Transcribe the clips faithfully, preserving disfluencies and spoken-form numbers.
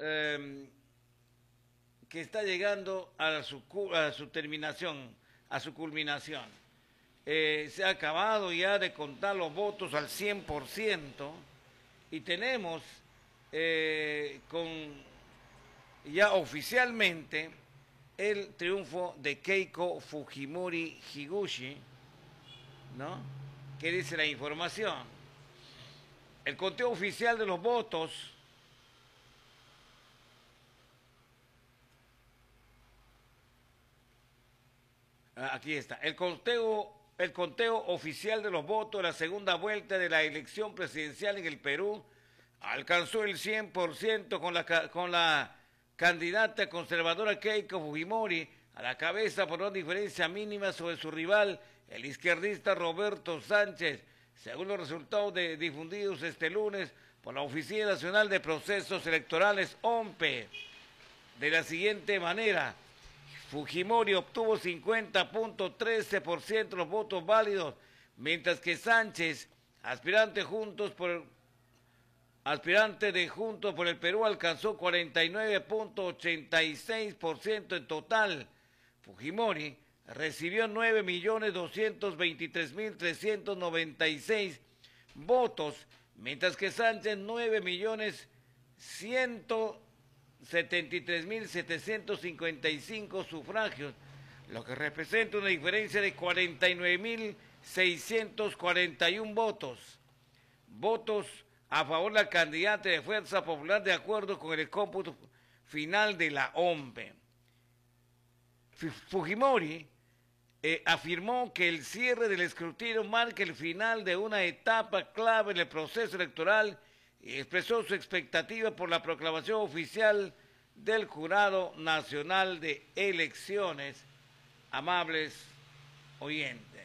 eh, que está llegando a su, a su terminación, a su culminación. Eh, se ha acabado ya de contar los votos al cien por ciento y tenemos eh, con ya oficialmente el triunfo de Keiko Fujimori Higuchi, ¿no? ¿Qué dice la información? El conteo oficial de los votos aquí está, el conteo, el conteo oficial de los votos de la segunda vuelta de la elección presidencial en el Perú alcanzó el cien por ciento con la, con la candidata conservadora Keiko Fujimori a la cabeza por una diferencia mínima sobre su rival, el izquierdista Roberto Sánchez, según los resultados de, difundidos este lunes por la Oficina Nacional de Procesos Electorales, O M P E, de la siguiente manera. Fujimori obtuvo cincuenta punto trece por ciento de los votos válidos, mientras que Sánchez, aspirante juntos por aspirante de Juntos por el Perú, alcanzó cuarenta y nueve punto ochenta y seis por ciento en total. Fujimori recibió nueve millones doscientos veintitrés mil trescientos noventa y seis votos, mientras que Sánchez nueve millones ciento setenta y tres mil setecientos cincuenta y cinco sufragios, lo que representa una diferencia de cuarenta y nueve mil seiscientos cuarenta y uno votos. Votos a favor de la candidata de Fuerza Popular de acuerdo con el cómputo final de la O M P E. Fujimori eh, afirmó que el cierre del escrutinio marca el final de una etapa clave en el proceso electoral y expresó su expectativa por la proclamación oficial del Jurado Nacional de Elecciones. Amables oyentes.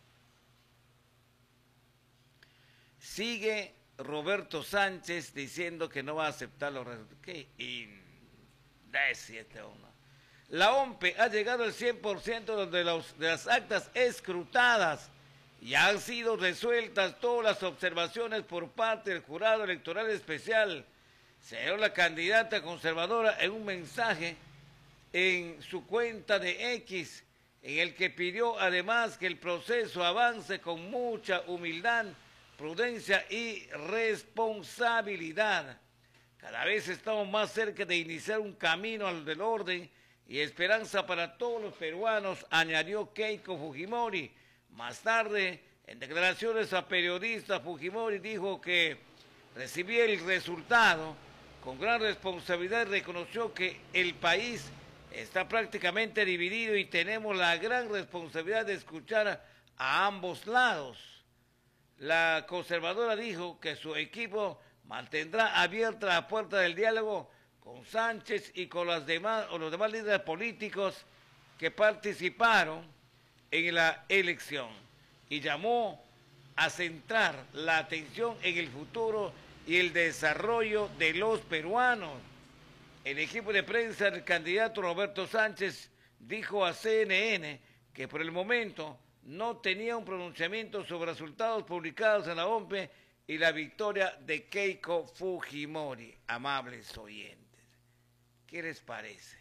Sigue Roberto Sánchez diciendo que no va a aceptar los resultados. ¡Qué indécil este hombre! La O M P E ha llegado al cien por ciento de, los, de las actas escrutadas y han sido resueltas todas las observaciones por parte del Jurado Electoral Especial, señaló la candidata conservadora en un mensaje en su cuenta de X, en el que pidió además que el proceso avance con mucha humildad, prudencia y responsabilidad. Cada vez estamos más cerca de iniciar un camino al del orden y esperanza para todos los peruanos, añadió Keiko Fujimori. Más tarde, en declaraciones a periodistas, Fujimori dijo que recibía el resultado con gran responsabilidad y reconoció que el país está prácticamente dividido y tenemos la gran responsabilidad de escuchar a ambos lados. La conservadora dijo que su equipo mantendrá abierta la puerta del diálogo con Sánchez y con las demás, o los demás líderes políticos que participaron en la elección y llamó a centrar la atención en el futuro y el desarrollo de los peruanos. El equipo de prensa del candidato Roberto Sánchez dijo a C N N que por el momento no tenía un pronunciamiento sobre resultados publicados en la O M P E y la victoria de Keiko Fujimori. Amables oyentes, ¿qué les parece?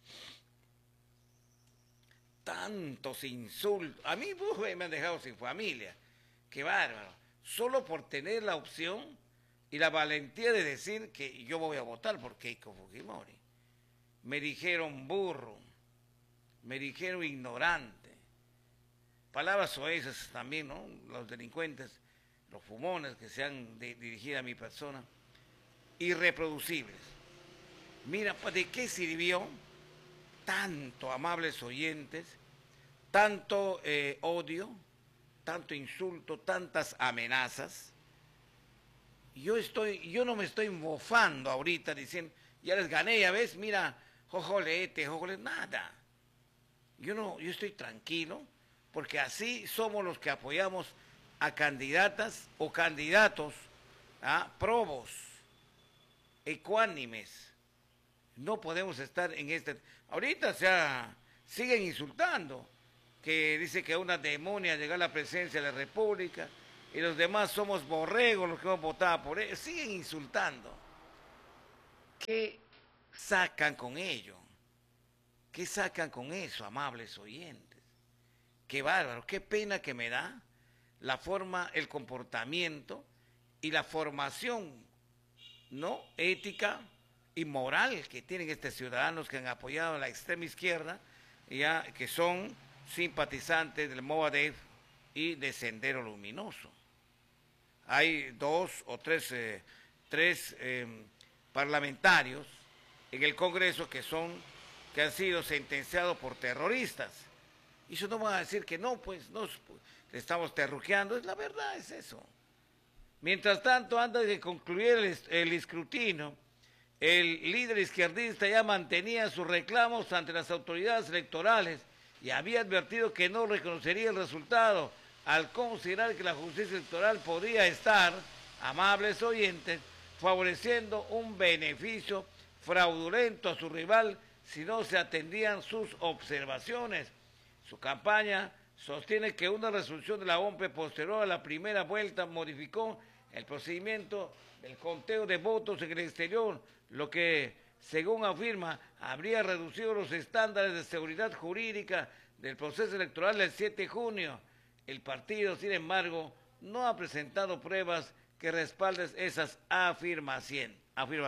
Tantos insultos. A mí uf, me han dejado sin familia. Qué bárbaro. Solo por tener la opción y la valentía de decir que yo voy a votar por Keiko Fujimori. Me dijeron burro. Me dijeron ignorante. Palabras soezas también, ¿no? Los delincuentes, los fumones que se han de, dirigido a mi persona. Irreproducibles. Mira, ¿de qué sirvió tanto, amables oyentes, tanto eh, odio, tanto insulto, tantas amenazas? Yo estoy, yo no me estoy mofando ahorita diciendo, ya les gané, ya ves, mira, jojolete, jojolete, nada. Yo no, yo estoy tranquilo, porque así somos los que apoyamos a candidatas o candidatos, ¿ah? probos, ecuánimes. No podemos estar en este... Ahorita se ha, siguen insultando, que dice que una demonia llegó a la presidencia de la República y los demás somos borregos los que hemos votado por él. Siguen insultando. Qué sacan con ello? ¿Qué sacan con eso, amables oyentes? Qué bárbaro, qué pena que me da la forma, el comportamiento y la formación, ¿no?, ética y moral que tienen estos ciudadanos que han apoyado a la extrema izquierda, ya que son simpatizantes del Movadef y de Sendero Luminoso. Hay dos o tres, eh, tres eh, parlamentarios en el Congreso que son, que han sido sentenciados por terroristas. Y eso no van a decir que no, pues, no, estamos terruqueando, es la verdad, es eso. Mientras tanto, antes de concluir el, el escrutinio, el líder izquierdista ya mantenía sus reclamos ante las autoridades electorales y había advertido que no reconocería el resultado al considerar que la justicia electoral podría estar, amables oyentes, favoreciendo un beneficio fraudulento a su rival si no se atendían sus observaciones. Su campaña sostiene que una resolución de la O M P posterior a la primera vuelta modificó el procedimiento del conteo de votos en el exterior, lo que, según afirma, habría reducido los estándares de seguridad jurídica del proceso electoral del siete de junio. El partido, sin embargo, no ha presentado pruebas que respalden esas afirmaciones.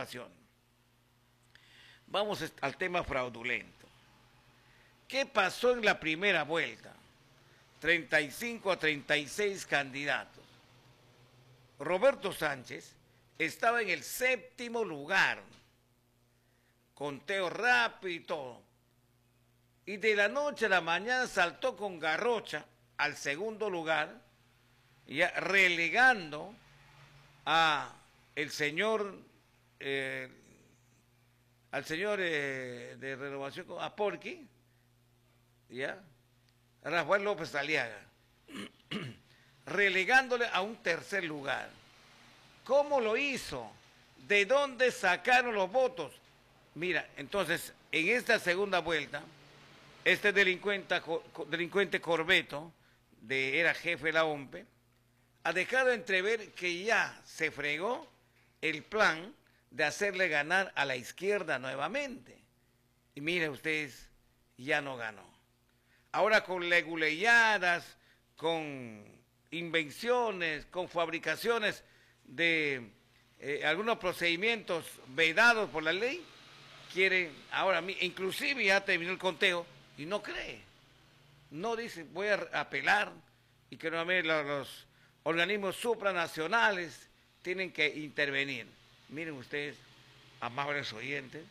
Vamos al tema fraudulento. ¿Qué pasó en la primera vuelta? treinta y cinco a treinta y seis candidatos. Roberto Sánchez estaba en el séptimo lugar, conteo rápido y todo. Y de la noche a la mañana saltó con garrocha al segundo lugar, ya relegando a el señor, eh, al señor eh, de Renovación, a Porqui, ya, Rafael López Aliaga, relegándole a un tercer lugar. ¿Cómo lo hizo? ¿De dónde sacaron los votos? Mira, entonces, en esta segunda vuelta, este delincuente, delincuente Corbeto, de, era jefe de la O M P, ha dejado entrever que ya se fregó el plan de hacerle ganar a la izquierda nuevamente. Y miren ustedes, ya no ganó. Ahora con leguleyadas, con invenciones, con fabricaciones de eh, algunos procedimientos vedados por la ley, quieren, ahora, inclusive ya terminó el conteo y no cree. No dice, voy a apelar y que nuevamente los, los organismos supranacionales tienen que intervenir. Miren ustedes, amables oyentes.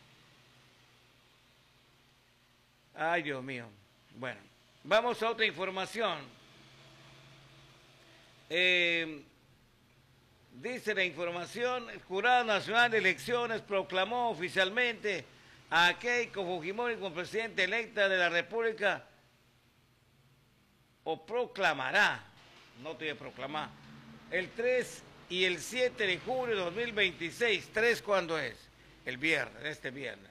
Ay, Dios mío. Bueno, vamos a otra información. Eh, dice la información, el Jurado Nacional de Elecciones proclamó oficialmente a Keiko Fujimori como presidenta electa de la República, o proclamará, no te voy a proclamar, el tres y el siete de julio de dos mil veintiséis. ¿tres cuándo es? El viernes, este viernes.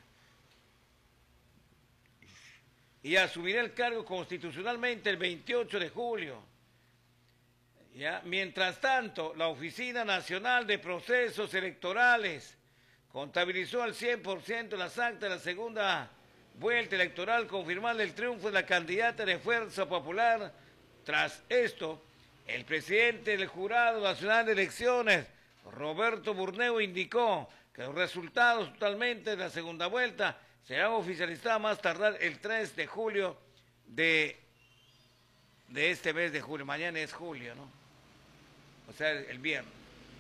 Y asumirá el cargo constitucionalmente el veintiocho de julio. ¿Ya? Mientras tanto, la Oficina Nacional de Procesos Electorales contabilizó al cien por ciento las actas de la segunda vuelta electoral, confirmando el triunfo de la candidata de Fuerza Popular. Tras esto, el presidente del Jurado Nacional de Elecciones, Roberto Burneo, indicó que los resultados totalmente de la segunda vuelta serán oficializados más tardar el tres de julio de, de este mes de julio. Mañana es julio, ¿no? O sea, el viernes.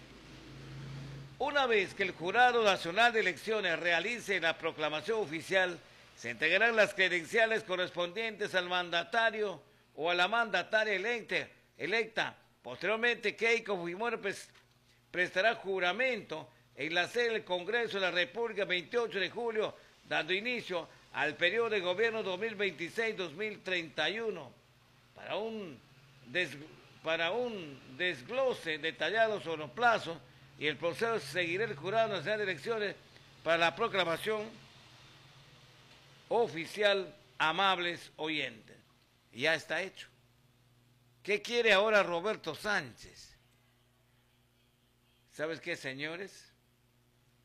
Una vez que el Jurado Nacional de Elecciones realice la proclamación oficial, se entregarán las credenciales correspondientes al mandatario o a la mandataria electa. electa. Posteriormente, Keiko Fujimori prestará juramento en la sede del Congreso de la República el veintiocho de julio, dando inicio al periodo de gobierno dos mil veintiséis a dos mil treinta y uno. Para un, des, para un desglose detallado sobre los plazos y el proceso, seguirá el Jurado Nacional de Elecciones para la proclamación oficial, amables oyentes. Ya está hecho. ¿Qué quiere ahora Roberto Sánchez? ¿Sabes qué, señores?